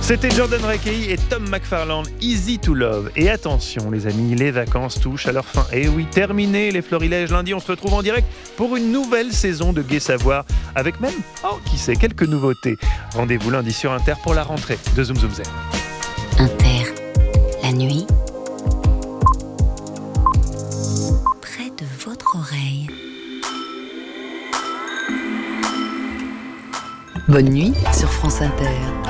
C'était Jordan Rakei et Tom McFarland, Easy to Love. Et attention les amis, les vacances touchent à leur fin. Et oui, terminé les florilèges. Lundi, on se retrouve en direct pour une nouvelle saison de Gai Savoir, avec même, qui sait, quelques nouveautés. Rendez-vous lundi sur Inter pour la rentrée de Zoom Zoom Zen. Inter, la nuit, près de votre oreille. Bonne nuit sur France Inter.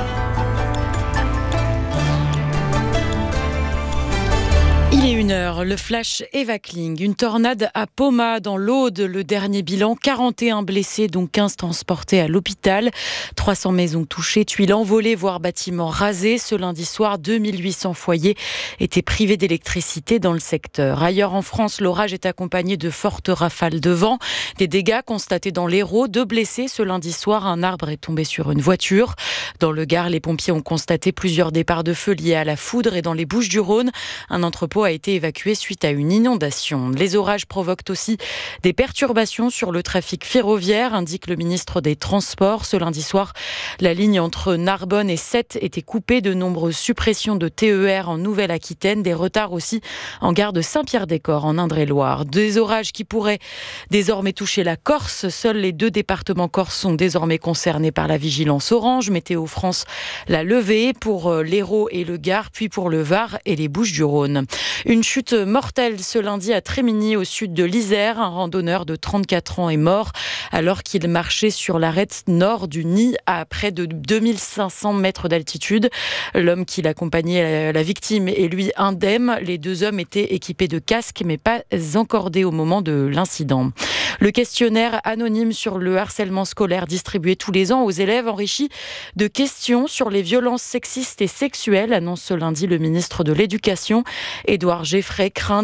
Il est 1h, le flash Eva Kling. Une tornade à Poma dans l'Aude. Le dernier bilan, 41 blessés, dont 15 transportés à l'hôpital. 300 maisons touchées, tuiles envolées, voire bâtiments rasés. Ce lundi soir, 2800 foyers étaient privés d'électricité dans le secteur. Ailleurs en France, l'orage est accompagné de fortes rafales de vent. Des dégâts constatés dans l'Hérault. 2 blessés ce lundi soir. Un arbre est tombé sur une voiture. Dans le Gard, les pompiers ont constaté plusieurs départs de feu liés à la foudre. Et dans les Bouches-du-Rhône, un entrepôt a été évacué suite à une inondation. Les orages provoquent aussi des perturbations sur le trafic ferroviaire, indique le ministre des Transports. Ce lundi soir, la ligne entre Narbonne et Sète était coupée. De nombreuses suppressions de TER en Nouvelle-Aquitaine, des retards aussi en gare de Saint-Pierre-des-Corps en Indre-et-Loire. Des orages qui pourraient désormais toucher la Corse. Seuls les 2 départements corses sont désormais concernés par la vigilance orange. Météo France l'a levée pour l'Hérault et le Gard, puis pour le Var et les Bouches-du-Rhône. Une chute mortelle ce lundi à Trémigny, au sud de l'Isère. Un randonneur de 34 ans est mort alors qu'il marchait sur l'arête nord du Nid à près de 2500 mètres d'altitude. L'homme qui l'accompagnait, la victime, est lui indemne. Les 2 hommes étaient équipés de casques mais pas encordés au moment de l'incident. Le questionnaire anonyme sur le harcèlement scolaire distribué tous les ans aux élèves enrichi de questions sur les violences sexistes et sexuelles, annonce ce lundi le ministre de l'Éducation. Édouard Geffray craint